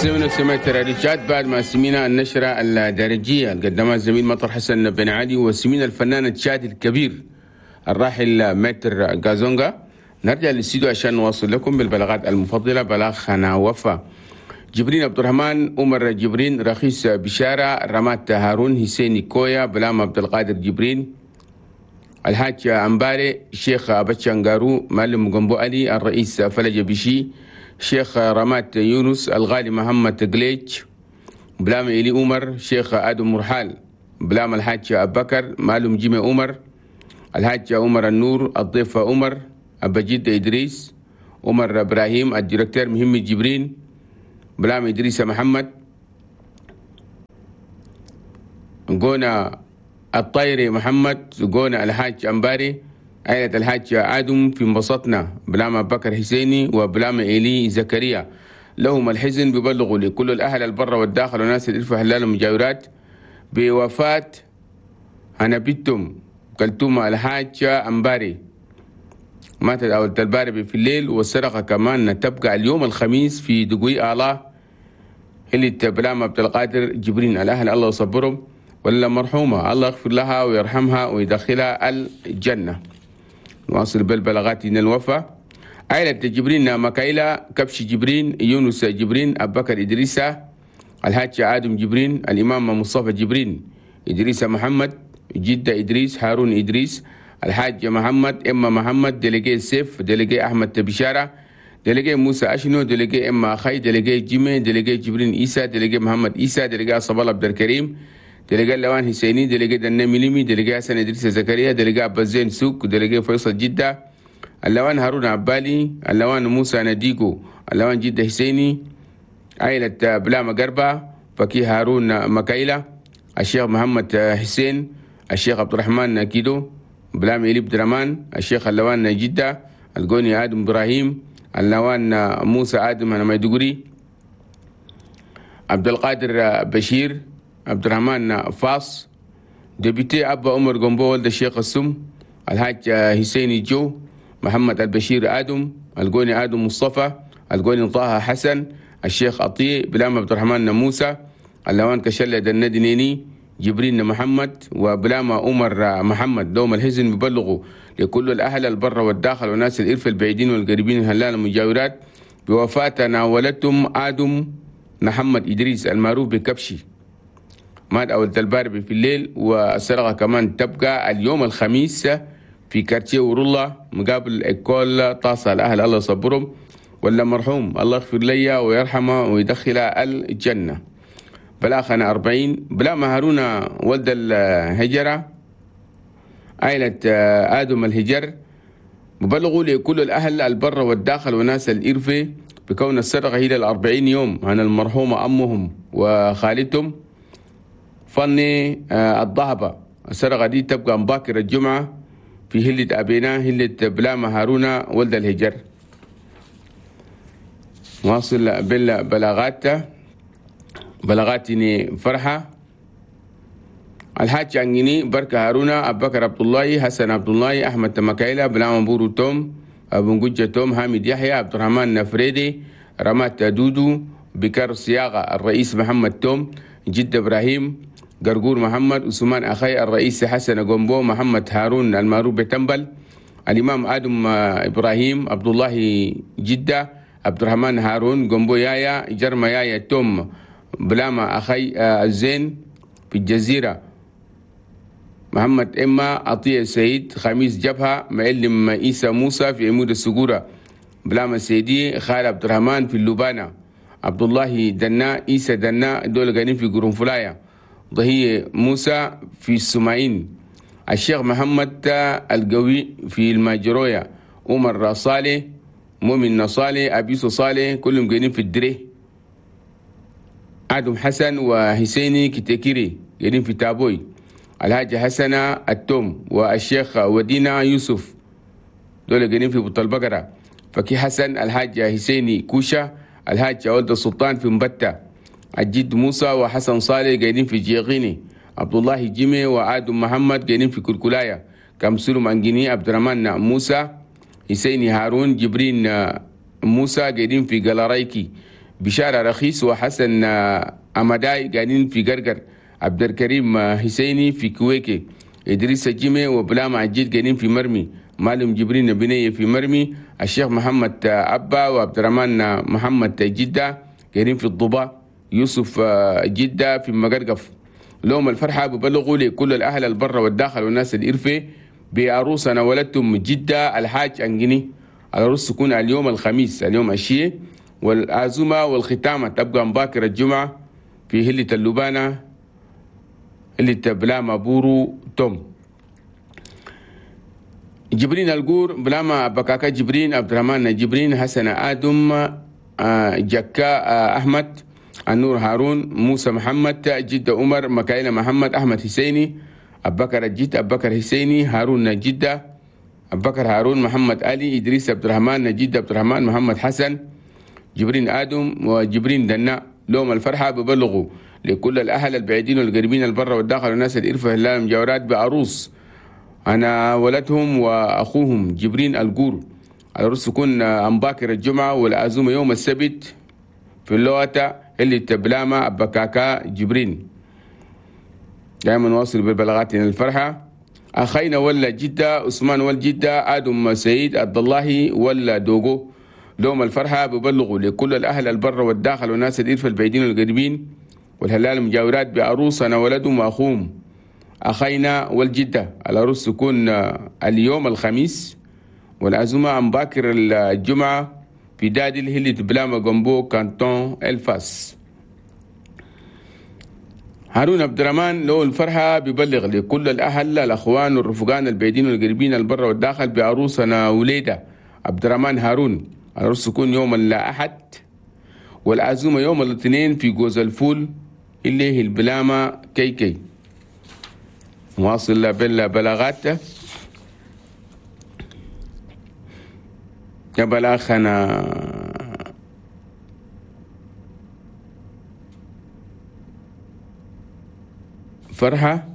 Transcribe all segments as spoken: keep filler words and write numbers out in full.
سمعنا سمعت الريشات بعد ما سمينا النشرة الدرجية اللي قدمها الزميل مطر حسن بن علي، وسمينا الفنان التشادي الكبير الراحل متر غازونغا. نرجع للاستديو عشان نواصل لكم بالبلاغات المفضلة. بلاغ خنا وفا جبرين عبد الرحمن، عمر جبرين، رخيص بشارة، رمات هارون، حسين كويا، بلام عبد القادر جبرين، الحاج أمباري، شيخ أبتشانغارو، معلم قنبو علي، الرئيس فلج بشي، شيخ رمات يونس، الغالي محمد قليج، بلام إلي عمر، شيخ آدم مرحال، بلام الحاج أبو بكر، معلم جيمي عمر، الحاج عمر النور، الضيف عمر، أبجد إدريس، عمر إبراهيم، الديركتور مهم جبرين، بلام إدريس محمد، قونا الطيري محمد، قونا الحاج أمباري، عائلة الحاج آدم في انبسطنا، بلام أبو بكر حسيني، وبلام إيلي زكريا. لهم الحزن ببلغوا لكل الأهل البر والداخل وناس الإلف حلال المجاورات بوفاة هنبتم كلتوم الحاج أمباري، ماتت أولة الباربي في الليل. والسرقة كمان تبقى اليوم الخميس في دقوي آله اللي بلام عبد القادر جبرين. الأهل الله يصبرهم، ولا مرحومة الله يغفر لها ويرحمها ويدخلها الجنة. نواصل بالبلاغات من الوفا. عائلة جبرين مكايلة، كبش جبرين، يونس جبرين، أبو بكر إدريسة، الحاج آدم جبرين، الإمام مصطفى جبرين، إدريس محمد، جدة إدريس، هارون إدريس، الحاج محمد، إما محمد، ديليجي سيف، ديليجي أحمد تبشارة، ديليجي موسى أشنو، ديليجي إما أخي، ديليجي جيمي، ديليجي جبرين إيسا، ديليجي محمد إيسا، ديليجي صبال عبد الكريم، ديليجي لوان حسيني، ديليجي دنا مليمي، ديليجي حسن إدريس زكريا، ديليجي أبازين سوق، ديليجي فيصل جدة، اللوان هارون عبالي، اللوان موسى نديكو، اللوان جدة حسيني، عائلة بلام قربة، فكي هارون مكايلة، الشيخ محمد حسين، الشيخ عبد الرحمن كيدو، بلام إلي بدرمان، الشيخ اللوان جدة، القوني آدم إبراهيم، اللوان موسى آدم أنا ميدقري، عبد القادر بشير، عبد الرحمن فاص، ديبيتي أبا عمر قنبو ولد الشيخ السم، الحاج حسيني جو، محمد البشير آدم، القوني آدم مصطفى، القوني طه حسن، الشيخ عطية، بلام عبد الرحمن موسى، اللوان كشلة دندنيني، جبرين محمد، وبلام عمر محمد. دوم الحزن ببلغوا لكل الأهل البر والداخل وناس الإرث البعيدين والقريبين الهلال المجاورات بوفاة ناولتهم آدم محمد إدريس المعروف بكبشي، مات أولة الباربي في الليل. والسرقة كمان تبقى اليوم الخميس في كارتيه ورولة مقابل إكول طاسة. الأهل الله يصبرهم، ولا مرحوم الله يغفر لي ويرحمه ويدخلها الجنة. بلاخنا أربعين، بلام هارون ولد الهجرة، عائلة آدم الهجر، ببلغوا لكل الأهل البر والداخل وناس الإرفة بكون السرقة هي الأربعين يوم عن المرحومة أمهم وخالتهم فني الضهبة. السرقة دي تبقى مباكر الجمعة في هلة أبينا، هلة بلام هارون ولد الهجر. واصل بالبلاغات. بلغاتني فرحة، الحاج عنجيني، بركة هارون، أبو بكر عبد الله، حسن عبد الله، أحمد تمكايلة، بلام بورو توم، أبو نجوجة توم، حامد يحيى، عبد الرحمن نفريدي، رمات دودو، بكر صياغة، الرئيس محمد توم، جد إبراهيم، قرقور محمد، عثمان أخي، الرئيس حسن قنبو، محمد هارون المعروف بتنبل، الإمام آدم إبراهيم، عبد الله جدة، عبد الرحمن هارون قنبو يايا، جرم يايا توم، بلاما أخي الزين في الجزيرة، محمد إما عطية سيد، خميس جبهة، معلم إيسا موسى في عمود السقورة، بلاما سيدي، خالد عبد الرحمن في اللبانة، عبد الله دنا، إيسا دنا، دول قاعدين في قرنفلاية، ضهية موسى في السماعين، الشيخ محمد القوي في الماجروية، عمر صالح، مؤمن صالح، أبيسو صالح، كلهم قاعدين في الدريه، آدم حسن وحسيني كتكيري قاعدين في تابوي، الحاج حسن التوم، والشيخ ودينا يوسف دول قاعدين في بطل البقرة، فكي حسن، الحاج حسيني كوشة، الحاج ولد السلطان في مبتة، الجد موسى وحسن صالح قاعدين في جيغيني، عبد الله جيمي وآدم محمد قاعدين في كلكلاية، كمسلو مانجيني، عبد الرحمن موسى، حسيني هارون، جبرين موسى قاعدين في قلارايكي، بشارة رخيص وحسن أمداي قاعدين في قرقر، عبد الكريم حسيني في كويكي، إدريس الجيمي وبلام عجيد قاعدين في مرمي، معلم جبرين بنية في مرمي، الشيخ محمد أبا وعبد الرحمن محمد جدة قاعدين في الضباء، يوسف جدة في مقرقف. لهم الفرحة ببلغوا لكل الأهل البر والداخل والناس الإرفة بعروسنا ولدتم جدة الحاج أنجني. العروس تكون اليوم الخميس، اليوم الشيء، والعزومة والختامة تبقى مباكر الجمعة في هلة اللبانة، هلة بلاما بورو توم. جبرين القور بلاما بكاكا جبرين، عبد الرحمن جبرين، حسن آدم، جكا أحمد، النور هارون، موسى محمد، جدة عمر، مكايلة محمد، أحمد حسيني، أبو بكر الجد، أبو بكر حسيني، هارون جدة، أبو بكر هارون، محمد علي، إدريس عبد الرحمن، جدة عبد الرحمن، محمد حسن، جبرين آدم وجبرين دناء. لهم الفرحة ببلغوا لكل الأهل البعيدين والقريبين البر والداخل والناس الإرفة هلال المجاورات بعروس أنا ولدهم وأخوهم جبرين القور. العروس تكون أمباكر الجمعة والعزومة يوم السبت في اللوطة اللي تبلاما بكاكا جبرين. دائما نواصل بالبلاغات الفرحة. أخينا ولا جدة عثمان والجدة آدم سيد عبد الله ولا دوغو. لهم الفرحة ببلغوا لكل الأهل البر والداخل والناس الإرفة البعيدين والقريبين والهلال المجاورات بعروس أنا ولدهم وأخوهم أخينا والجدة. العروس تكون اليوم الخميس والعزومة مباكر الجمعة في دادي الهلة بلاما جنبو كانتون الفاس. هارون عبد الرحمن له الفرحة ببلغ لكل الأهل الأخوان والرفقان البعيدين والقريبين البر والداخل بعروسنا وليدة عبد الرحمن هارون. العروس تكون يوم الأحد والعزومة يوم الاثنين في جوز الفول اللي هي البلاما كي كي. واصل بالبلاغات قبل أخنا فرحة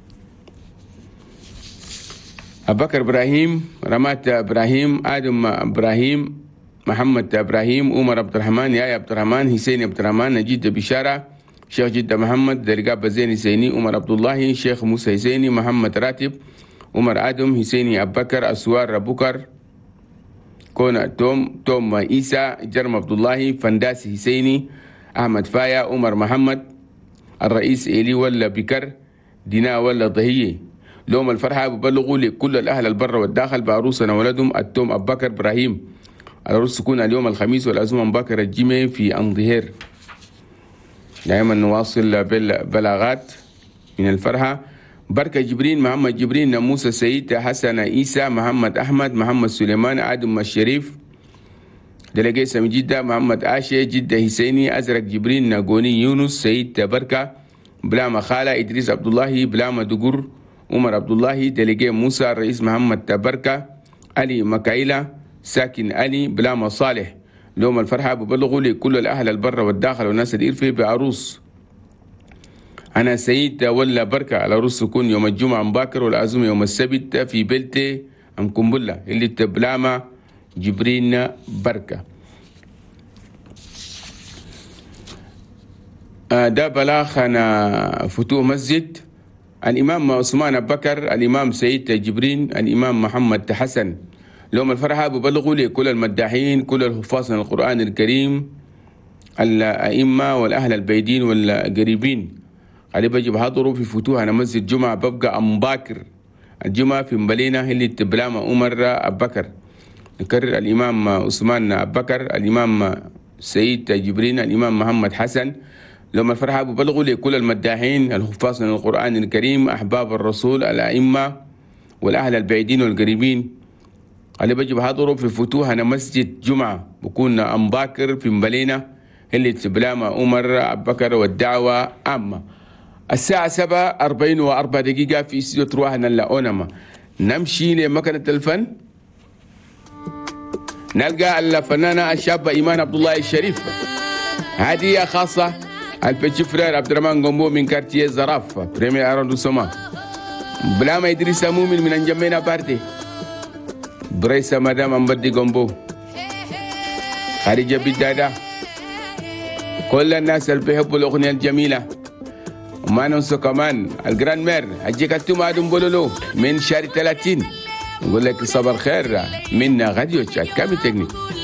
أبو بكر إبراهيم، رمات إبراهيم، آدم إبراهيم، محمد إبراهيم، عمر عبد الرحمن، يايا عبد الرحمن، حسين عبد الرحمن، نجيد بشارة، شيخ جدة محمد، درقاب زين حسيني، عمر عبد الله، شيخ موسى حسيني، محمد راتب، عمر آدم حسيني، أبو بكر، أسوار بكر، كونا توم، توم عيسى، جرم عبد الله، فنداسي حسيني، أحمد فايا، عمر محمد، الرئيس إيلي ولا بكر، دينا ولا ضهية. لهم الفرحة ببلغوا لكل الأهل البر والداخل بعروسنا ولدهم التوم أبو بكر إبراهيم. العروس تكون اليوم الخميس والعزومة مباكر الجمعة في أنظهير. دائما نواصل بالبلاغات من الفرحة. بركة جبرين، محمد جبرين، موسى سيد، حسن عيسى، محمد أحمد، محمد سليمان، آدم الشريف، دلقي سامي جدة، محمد آشي، جدة حسيني، أزرق جبرين، ناقوني يونس، سيد بركة، بلاما خالة، إدريس عبد الله، بلاما دقر، عمر عبد الله، دلقي موسى، الرئيس محمد بركة، علي مكايلة، ساكن علي، بلاما صالح. لهم الفرحة ببلغوا لكل الأهل البر والداخل والناس الإرفة بعروس أنا سيد ولا بركة. العروس تكون يوم الجمعة مباكر والعزومة يوم السبت في بلتة أم قنبلة اللي تبلاما جبرين بركة. ده بلاغ أنا فتوح مسجد الإمام عثمان أبو بكر، الإمام سيد جبرين، الإمام محمد حسن. لهم الفرحة ببلغوا لكل المداحين، كل الحفاظ من القرآن الكريم، الأئمة والأهل البعيدين والقريبين اللي بجي بحضروا في فتوح أنا مسجد جمعة ببقى أمباكر الجمعة في مبلينا اللي تبلاما عمر أبو بكر. نكرر الإمام عثمان أبو بكر، الإمام سيد جبرين، الإمام محمد حسن. لهم الفرحة ببلغوا لكل المداحين، الحفاظ من القرآن الكريم، أحباب الرسول، الأئمة والأهل البعيدين والقريبين اللي بجي بحضروا في فتوح أنا مسجد جمعة بكون أمباكر في مبلينا اللي تبلاما عمر أبو بكر. والدعوة عامة الساعة سبعة أربعين وأربع دقيقة في استوديو ترواحنا اللأونما. نمشي لمكنة الفن نلقى الفنانة الشابة إيمان عبد الله الشريف، هدية خاصة البيتشي فرير عبد الرحمن قنبو من كارتيه زراف بريمير أروندوسوما، بلاما إدريس مومن من أنجمينا بارتي، بريسة مدام أمبردي قنبو، خارجة بدادا، كل الناس اللي بيحبوا الأغنية الجميلة، وما ننسى كمان الجراند مير حجيك التوم آدم بولولو من شهر ثلاثين. نقول لك صباح الخير من غاديو تشات كامل تكنيك.